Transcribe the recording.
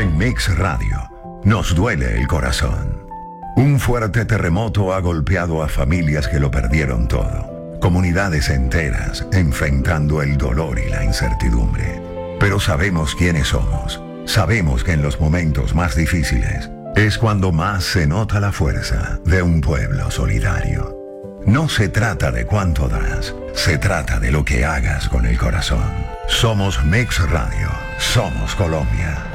En Mix Radio nos duele el corazón. Un fuerte terremoto ha golpeado a familias que lo perdieron todo. Comunidades enteras enfrentando el dolor y la incertidumbre. Pero sabemos quiénes somos. Sabemos que en los momentos más difíciles es cuando más se nota la fuerza de un pueblo solidario. No se trata de cuánto das, se trata de lo que hagas con el corazón. Somos Mix Radio, somos Colombia.